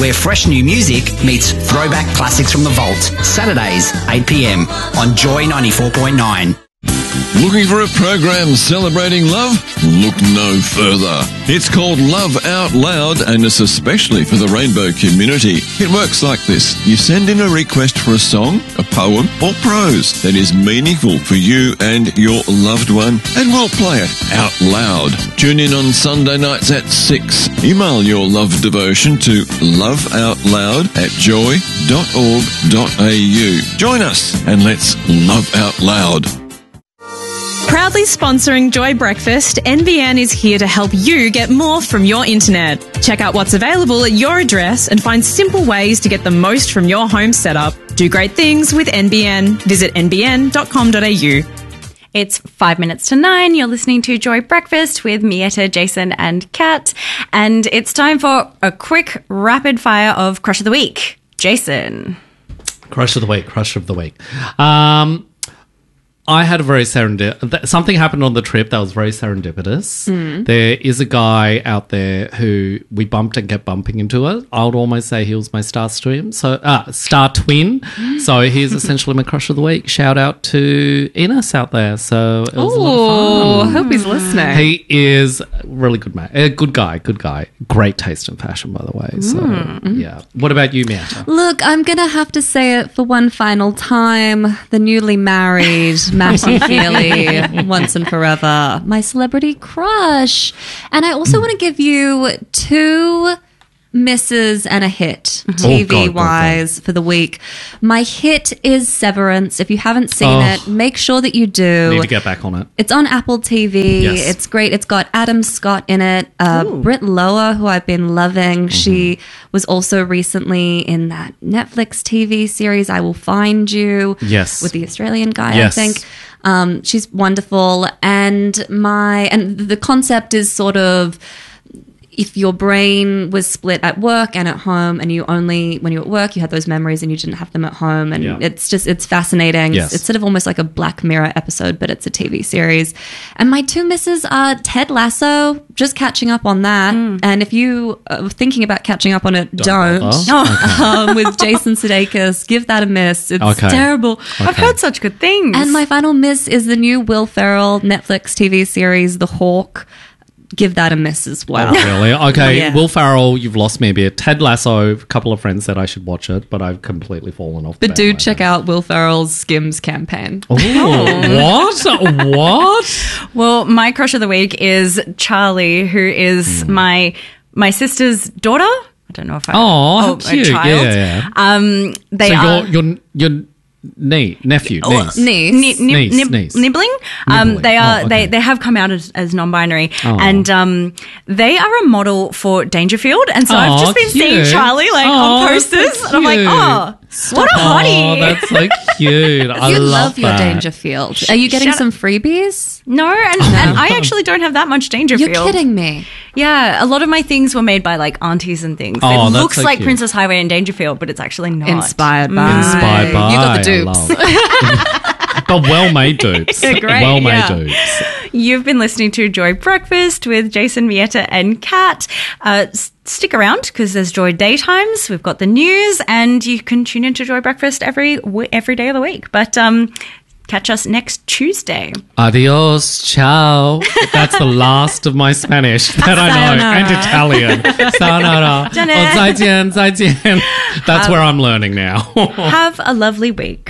where fresh new music meets throwback classics from the vault. Saturdays, 8 p.m. on Joy 94.9. Looking for a program celebrating love? Look no further. It's called Love Out Loud and it's especially for the rainbow community. It works like this. You send in a request for a song, a poem or prose that is meaningful for you and your loved one and we'll play it out loud. Tune in on Sunday nights at 6. Email your love devotion to loveoutloud@joy.org.au. Join us and let's love out loud. Proudly sponsoring Joy Breakfast, NBN is here to help you get more from your internet. Check out what's available at your address and find simple ways to get the most from your home setup. Do great things with NBN. Visit nbn.com.au. It's 5 minutes to 9. You're listening to Joy Breakfast with Mietta, Jason and Kat. And it's time for a quick rapid fire of Crush of the Week. Jason. Crush of the week. I had a very something happened on the trip that was very serendipitous. There is a guy out there who we bumped and kept bumping into it. I would almost say he was my star twin. So he's essentially my crush of the week. Shout out to Enos out there. So it was a lot of fun. Hope he's listening. He is a really good man. A good guy. Great taste in fashion, by the way. So yeah. What about you, Miata? Look, I'm going to have to say it for one final time. The newly married Matty Healy, once and forever, my celebrity crush. And I also want to give you 2 misses and a hit, TV-wise, for the week. My hit is Severance. If you haven't seen it, make sure that you do. Need to get back on it. It's on Apple TV. Yes. It's great. It's got Adam Scott in it. Britt Lower, who I've been loving. She was also recently in that Netflix TV series, I Will Find You. Yes. With the Australian guy, Yes. I think. She's wonderful. And the concept is sort of, if your brain was split at work and at home and when you were at work, you had those memories and you didn't have them at home. And it's fascinating. Yes. It's sort of almost like a Black Mirror episode, but it's a TV series. And my 2 misses are Ted Lasso, just catching up on that. And if you are thinking about catching up on it, don't. With Jason Sudeikis, give that a miss. It's terrible. I've heard such good things. And my final miss is the new Will Ferrell Netflix TV series, The Hawk. Give that a miss as well. Oh, really? Okay, Yeah. Will Ferrell, you've lost me a bit. Ted Lasso, a couple of friends said I should watch it, but I've completely fallen off. But do check out Will Ferrell's Skims campaign. What? Well, my crush of the week is Charlie, who is my sister's daughter. I don't know if I... how cute. A child. Yeah. Your nephew, niece. Nibbling. They have come out as non-binary, and they are a model for Dangerfield. And so I've just been seeing Charlie on posters, and I'm like, what a hottie! That's so cute. I love your that. Dangerfield. Are you getting some freebies? No, and I actually don't have that much Dangerfield. You're kidding me. Yeah, a lot of my things were made by like aunties and things. Oh, it that's looks so like cute. Princess Highway and Dangerfield, but it's actually not. Inspired by. You got the dupes. But well-made dupes. Yeah, great, Well-made dupes. You've been listening to Joy Breakfast with Jason, Mietta and Kat. Stick around because there's Joy Daytimes. We've got the news and you can tune into Joy Breakfast every day of the week. But catch us next Tuesday. Adios, ciao. That's the last of my Spanish that I know. And Italian. Sayonara. 再见. That's where I'm learning now. Have a lovely week.